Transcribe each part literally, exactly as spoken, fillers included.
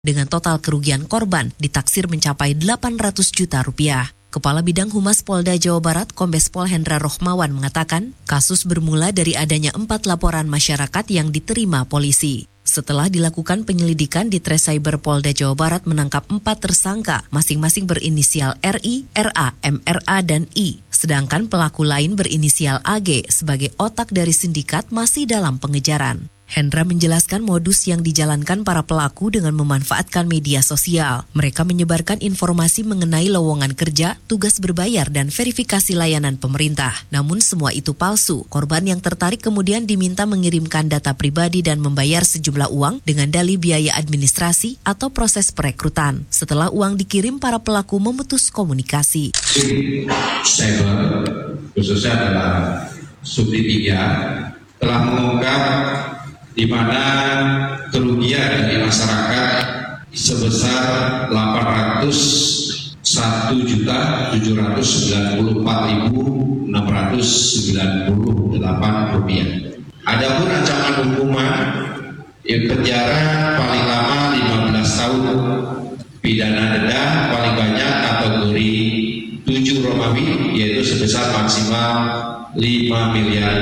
dengan total kerugian korban ditaksir mencapai delapan ratus juta rupiah. Kepala Bidang Humas Polda Jawa Barat, Kombes Pol Hendra Rohmawan mengatakan, kasus bermula dari adanya empat laporan masyarakat yang diterima polisi. Setelah dilakukan penyelidikan di Tres Cyber Polda Jawa Barat menangkap empat tersangka, masing-masing berinisial R I, R A, M R A, dan I. Sedangkan pelaku lain berinisial A G sebagai otak dari sindikat masih dalam pengejaran. Hendra menjelaskan modus yang dijalankan para pelaku dengan memanfaatkan media sosial. Mereka menyebarkan informasi mengenai lowongan kerja, tugas berbayar, dan verifikasi layanan pemerintah. Namun semua itu palsu. Korban yang tertarik kemudian diminta mengirimkan data pribadi dan membayar sejumlah uang dengan dalih biaya administrasi atau proses perekrutan. Setelah uang dikirim, para pelaku memutus komunikasi. Cyber, khususnya dalam subdit tiga, telah mengungkap di mana kerugian dari masyarakat sebesar delapan ratus satu juta tujuh ratus sembilan puluh empat ribu enam ratus sembilan puluh delapan rupiah. Adapun ancaman hukuman yang penjara paling lama lima belas tahun, pidana denda paling banyak kategori tujuh Romawi, yaitu sebesar maksimal lima miliar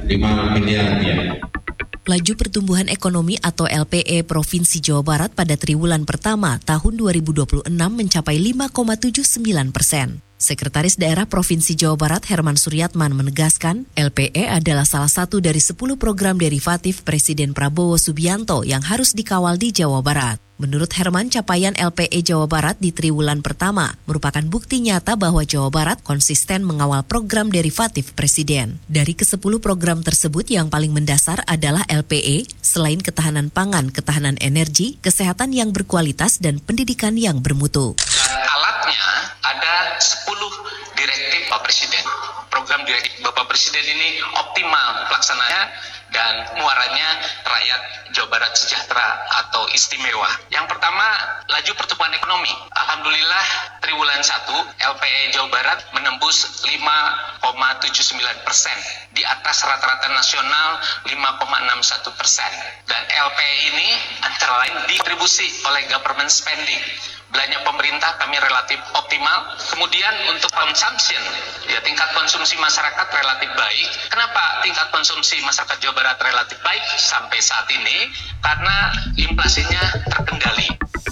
rupiah. Laju pertumbuhan ekonomi atau L P E Provinsi Jawa Barat pada triwulan pertama tahun dua ribu dua puluh enam mencapai lima koma tujuh sembilan persen. Sekretaris Daerah Provinsi Jawa Barat Herman Suryatman menegaskan, L P E adalah salah satu dari sepuluh program derivatif Presiden Prabowo Subianto yang harus dikawal di Jawa Barat. Menurut Herman, capaian L P E Jawa Barat di triwulan pertama merupakan bukti nyata bahwa Jawa Barat konsisten mengawal program derivatif Presiden. Dari kesepuluh program tersebut yang paling mendasar adalah L P E, selain ketahanan pangan, ketahanan energi, kesehatan yang berkualitas, dan pendidikan yang bermutu. Alatnya ada sepuluh direktif Bapak Presiden. Program direktif Bapak Presiden ini optimal pelaksananya dan muaranya rakyat Jawa Barat sejahtera atau istimewa. Yang pertama, laju pertumbuhan ekonomi. Alhamdulillah, triwulan satu L P E Jawa Barat menembus lima koma tujuh sembilan persen, di atas rata-rata nasional lima koma enam satu persen. Dan L P E ini antara lain dikontribusi oleh government spending. Belanja pemerintah kami relatif optimal. Kemudian untuk consumption, ya tingkat konsumsi masyarakat relatif baik. Kenapa tingkat konsumsi masyarakat Jawa Barat relatif baik sampai saat ini? Karena inflasinya terkendali.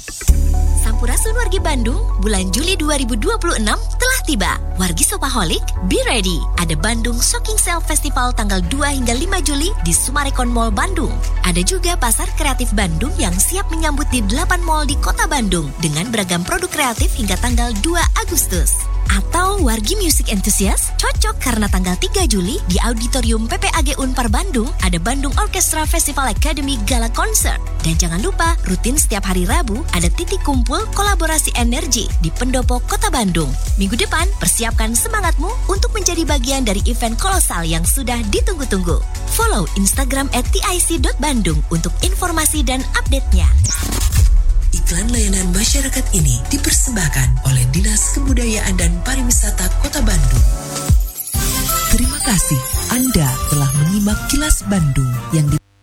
Sampurasun wargi Bandung, bulan Juli dua ribu dua puluh enam telah tiba. Wargi Shopaholic, be ready. Ada Bandung Shocking Sale Festival tanggal dua hingga lima Juli di Summarecon Mall Bandung. Ada juga Pasar Kreatif Bandung yang siap menyambut di delapan mall di kota Bandung dengan beragam produk kreatif hingga tanggal dua Agustus. Atau wargi music enthusiast cocok karena tanggal tiga Juli di Auditorium P P A G Unpar Bandung ada Bandung Orchestra Festival Academy Gala Concert. Dan jangan lupa, rutin setiap hari Rabu ada titik kumpul kolaborasi energi di Pendopo Kota Bandung. Minggu depan, persiapkan semangatmu untuk menjadi bagian dari event kolosal yang sudah ditunggu-tunggu. Follow Instagram at t i c dot bandung untuk informasi dan update-nya. Iklan layanan masyarakat ini dipersembahkan oleh Dinas Kebudayaan dan Pariwisata Kota Bandung. Terima kasih Anda telah menyimak Kilas Bandung yang di